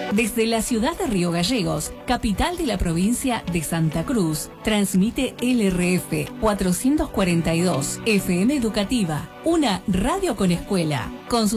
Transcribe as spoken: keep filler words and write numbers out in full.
Desde la ciudad de Río Gallegos, capital de la provincia de Santa Cruz, transmite L R F cuatrocientos cuarenta y dos, F M Educativa, una radio con escuela, con su